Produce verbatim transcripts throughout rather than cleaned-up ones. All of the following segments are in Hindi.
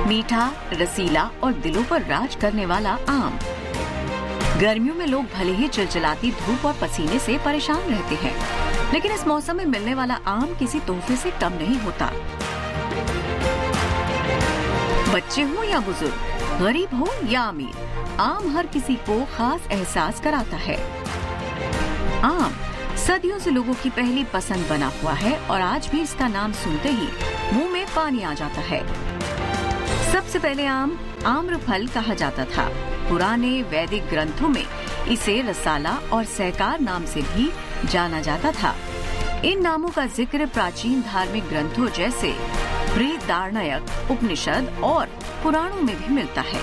मीठा, रसीला और दिलों पर राज करने वाला आम। गर्मियों में लोग भले ही चिलचिलाती धूप और पसीने से परेशान रहते हैं, लेकिन इस मौसम में मिलने वाला आम किसी तोहफे से कम नहीं होता। बच्चे हो या बुजुर्ग, गरीब हो या अमीर, आम हर किसी को खास एहसास कराता है। आम सदियों से लोगों की पहली पसंद बना हुआ है और आज भी इसका नाम सुनते ही मुंह में पानी आ जाता है। सबसे पहले आम आम्रफल कहा जाता था। पुराने वैदिक ग्रंथों में इसे रसाला और सहकार नाम से भी जाना जाता था। इन नामों का जिक्र प्राचीन धार्मिक ग्रंथों जैसे बृहदारण्यक, उपनिषद और पुराणों में भी मिलता है।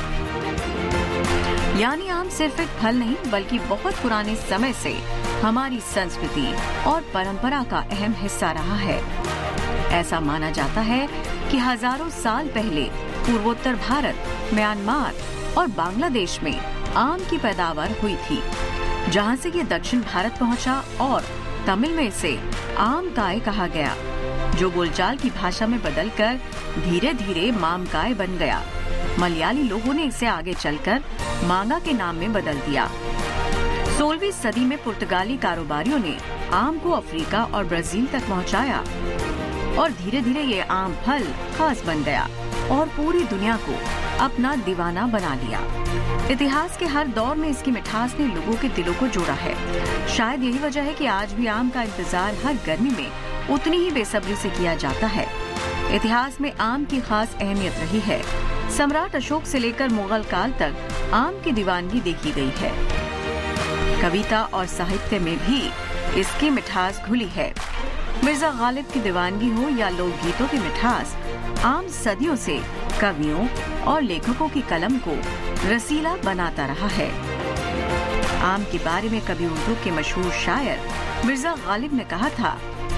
यानी आम सिर्फ एक फल नहीं बल्कि बहुत पुराने समय से हमारी संस्कृति और परंपरा का अहम हिस्सा रहा है। ऐसा माना जाता है कि हजारों साल पहले पूर्वोत्तर भारत, म्यांमार और बांग्लादेश में आम की पैदावार हुई थी, जहां से ये दक्षिण भारत पहुंचा और तमिल में इसे आमकाय कहा गया, जो बोलचाल की भाषा में बदलकर धीरे धीरे मामकाय बन गया। मलयाली लोगों ने इसे आगे चलकर मांगा के नाम में बदल दिया। सोलहवीं सदी में पुर्तगाली कारोबारियों ने आम को अफ्रीका और ब्राजील तक पहुंचाया और धीरे धीरे ये आम फल खास बन गया और पूरी दुनिया को अपना दीवाना बना लिया। इतिहास के हर दौर में इसकी मिठास ने लोगों के दिलों को जोड़ा है। शायद यही वजह है कि आज भी आम का इंतजार हर गर्मी में उतनी ही बेसब्री से किया जाता है। इतिहास में आम की खास अहमियत रही है। सम्राट अशोक से लेकर मुगल काल तक आम की दीवानगी देखी गई है। कविता और साहित्य में भी इसकी मिठास घुली है। मिर्जा गालिब की दीवानगी हो या लोकगीतों की मिठास, आम सदियों से कवियों और लेखकों की कलम को रसीला बनाता रहा है। आम के बारे में कवि उर्दू के मशहूर शायर मिर्जा गालिब ने कहा था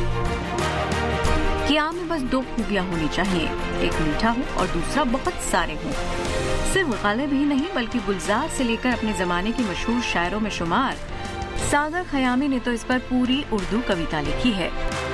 कि आम में बस दो खूबियां होनी चाहिए, एक मीठा हो और दूसरा बहुत सारे हो। सिर्फ गालिब ही नहीं बल्कि गुलजार से लेकर अपने जमाने के मशहूर शायरों में शुमार सागर खयामी ने तो इस पर पूरी उर्दू कविता लिखी है।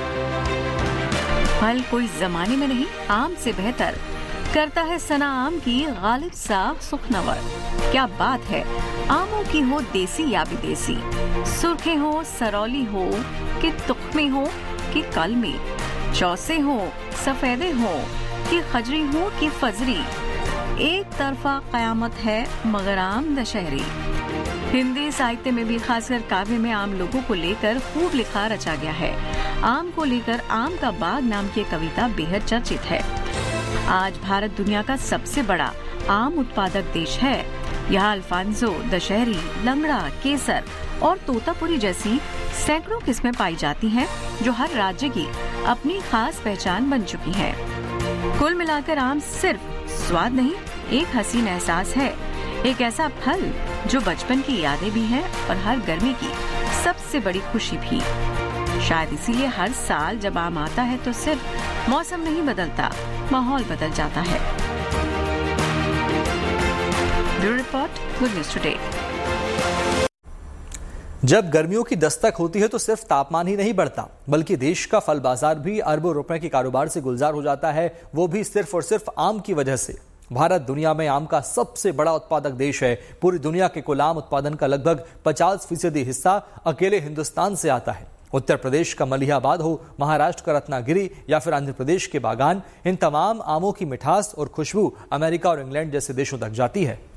फल कोई जमाने में नहीं, आम से बेहतर करता है सना आम की गालिब सा सुखनवर। क्या बात है, आमों की हो देसी या विदेशी, सुर्खे हो, सरौली हो कि तुख्मी हो कि कलमी, चौसे हो, सफेदे हो कि खजरी हो कि फजरी, एक तरफा कयामत है मगर आम दशहरी। हिंदी साहित्य में भी खासकर काव्य में आम लोगों को लेकर खूब लिखा रचा गया है। आम को लेकर आम का बाग नाम की कविता बेहद चर्चित है। आज भारत दुनिया का सबसे बड़ा आम उत्पादक देश है। यहाँ अल्फांसो, दशहरी, लंगड़ा, केसर और तोतापुरी जैसी सैकड़ों किस्में पाई जाती हैं, जो हर राज्य की अपनी खास पहचान बन चुकी है। कुल मिलाकर आम सिर्फ स्वाद नहीं, एक हसीन एहसास है, एक ऐसा फल जो बचपन की यादें भी हैं और हर गर्मी की सबसे बड़ी खुशी भी। शायद इसीलिए हर साल जब आम आता है तो सिर्फ मौसम नहीं बदलता, माहौल बदल जाता है। Bureau report, good news today. जब गर्मियों की दस्तक होती है तो सिर्फ तापमान ही नहीं बढ़ता, बल्कि देश का फल बाजार भी अरबों रुपए के कारोबार से गुलजार हो जाता है, वो भी सिर्फ और सिर्फ आम की वजह से। भारत दुनिया में आम का सबसे बड़ा उत्पादक देश है। पूरी दुनिया के कुल आम उत्पादन का लगभग पचास फीसदी हिस्सा अकेले हिंदुस्तान से आता है। उत्तर प्रदेश का मलिहाबाद हो, महाराष्ट्र का रत्नागिरी या फिर आंध्र प्रदेश के बागान, इन तमाम आमों की मिठास और खुशबू अमेरिका और इंग्लैंड जैसे देशों तक जाती है।